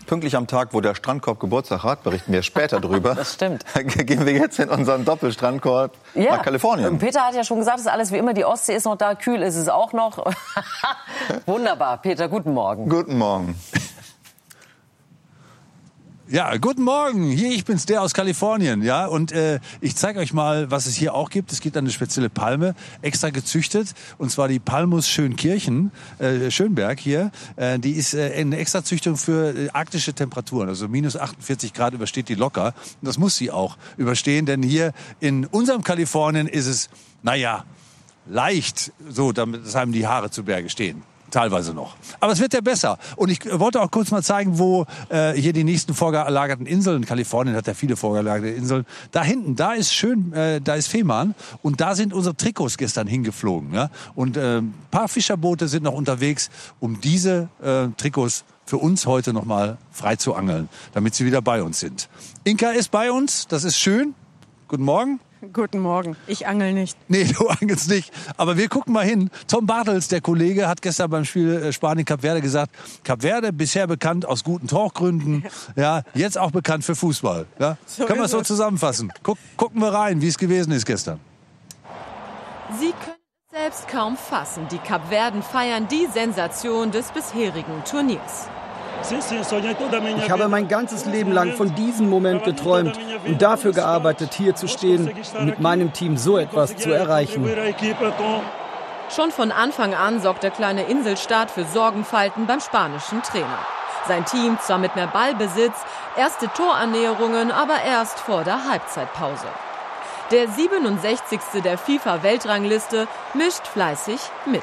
Pünktlich am Tag, wo der Strandkorb Geburtstag hat, berichten wir später drüber. Das stimmt. Gehen wir jetzt in unseren Doppelstrandkorb nach Kalifornien. Peter hat ja schon gesagt, es ist alles wie immer. Die Ostsee ist noch da, kühl ist es auch noch. Wunderbar. Peter, guten Morgen. Guten Morgen. Ja, guten Morgen. Hier, ich bin's, der aus Kalifornien, ja. Und ich zeige euch mal, was es hier auch gibt. Es gibt eine spezielle Palme, extra gezüchtet, und zwar die Palmus Schönkirchen, Schönberg hier. Die ist eine extra Züchtung für arktische Temperaturen, also minus 48 Grad übersteht die locker. Und das muss sie auch überstehen, denn hier in unserem Kalifornien ist es, naja, leicht, so, dass einem die Haare zu Berge stehen. Teilweise noch. Aber es wird ja besser. Und ich wollte auch kurz mal zeigen, wo hier die nächsten vorgelagerten Inseln, Kalifornien hat ja viele vorgelagerte Inseln, da hinten, da ist Fehmarn, und da sind unsere Trikots gestern hingeflogen. Ja? Und ein paar Fischerboote sind noch unterwegs, um diese Trikots für uns heute noch mal frei zu angeln, damit sie wieder bei uns sind. Inka ist bei uns, das ist schön. Guten Morgen. Guten Morgen. Ich angel nicht. Nee, du angelst nicht. Aber wir gucken mal hin. Tom Bartels, der Kollege, hat gestern beim Spiel Spanien-Kap Verde gesagt, Kap Verde bisher bekannt aus guten Tauchgründen, ja, jetzt auch bekannt für Fußball. Ja? So können wir es so zusammenfassen? Gucken wir rein, wie es gewesen ist gestern. Sie können es selbst kaum fassen. Die Kapverden feiern die Sensation des bisherigen Turniers. Ich habe mein ganzes Leben lang von diesem Moment geträumt und dafür gearbeitet, hier zu stehen und mit meinem Team so etwas zu erreichen. Schon von Anfang an sorgt der kleine Inselstaat für Sorgenfalten beim spanischen Trainer. Sein Team zwar mit mehr Ballbesitz, erste Torannäherungen, aber erst vor der Halbzeitpause. Der 67. der FIFA-Weltrangliste mischt fleißig mit.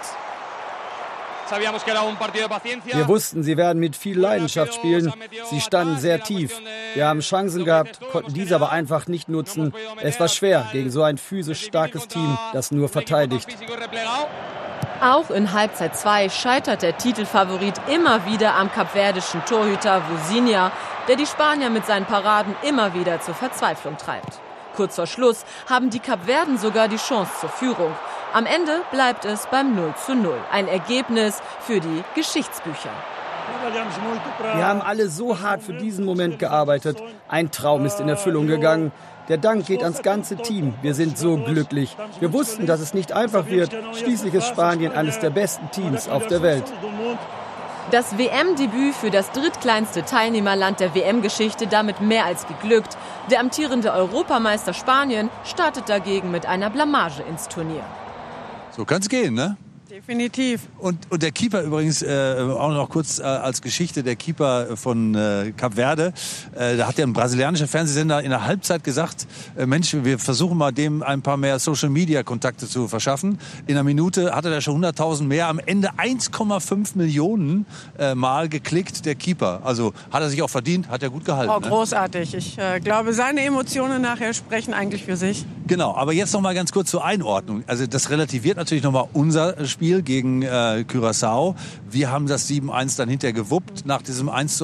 Wir wussten, sie werden mit viel Leidenschaft spielen. Sie standen sehr tief. Wir haben Chancen gehabt, konnten diese aber einfach nicht nutzen. Es war schwer gegen so ein physisch starkes Team, das nur verteidigt. Auch in Halbzeit 2 scheitert der Titelfavorit immer wieder am kapverdischen Torhüter Vozinha, der die Spanier mit seinen Paraden immer wieder zur Verzweiflung treibt. Kurz vor Schluss haben die Kapverden sogar die Chance zur Führung. Am Ende bleibt es beim 0:0. Ein Ergebnis für die Geschichtsbücher. Wir haben alle so hart für diesen Moment gearbeitet. Ein Traum ist in Erfüllung gegangen. Der Dank geht ans ganze Team. Wir sind so glücklich. Wir wussten, dass es nicht einfach wird. Schließlich ist Spanien eines der besten Teams auf der Welt. Das WM-Debüt für das drittkleinste Teilnehmerland der WM-Geschichte damit mehr als geglückt. Der amtierende Europameister Spanien startet dagegen mit einer Blamage ins Turnier. So kann's gehen, ne? Definitiv. Und der Keeper übrigens, auch noch kurz als Geschichte, der Keeper von Kap Verde, da hat ja ein brasilianischer Fernsehsender in der Halbzeit gesagt, Mensch, wir versuchen mal dem ein paar mehr Social-Media-Kontakte zu verschaffen. In einer Minute hatte er schon 100.000 mehr, am Ende 1,5 Millionen Mal geklickt, der Keeper. Also hat er sich auch verdient, hat er gut gehalten. Oh, großartig. Ich glaube, seine Emotionen nachher sprechen eigentlich für sich. Genau, aber jetzt noch mal ganz kurz zur Einordnung. Also das relativiert natürlich noch mal unser Spiel gegen Curaçao. Wir haben das 7:1 dann hinterher gewuppt nach diesem 1:1.